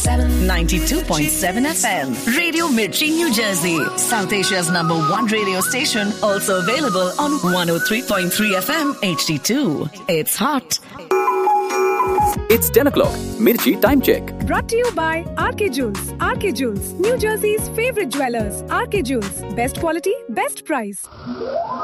92.7 FM. Radio Mirchi, New Jersey. South Asia's #1 radio station. Also available on 103.3 FM HD2. It's hot. It's 10 o'clock. Mirchi time check. Brought to you by RK Jewels. RK Jewels, New Jersey's favorite jewelers. RK Jewels. Best quality, best price.